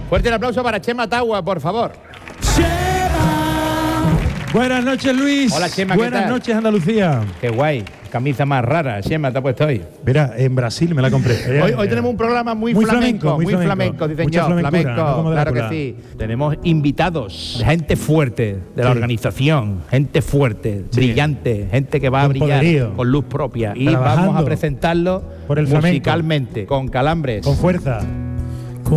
Fuerte el aplauso para Chema Tagua, por favor. Buenas noches, Luis. Hola, Chema, ¿qué Buenas tal? noches, Andalucía. Qué guay. Camisa más rara, Chema, te ha puesto hoy. Mira, en Brasil me la compré. Hoy tenemos un programa muy flamenco, sí Mucha señor, flamencura, ¿no? Como de claro que Drácula. sí. Tenemos invitados, gente fuerte de la organización, gente fuerte, brillante, gente que va a Con brillar poderío. con luz propia. Y Trabajando vamos a presentarlo por el flamenco. musicalmente, con calambres, Con fuerza.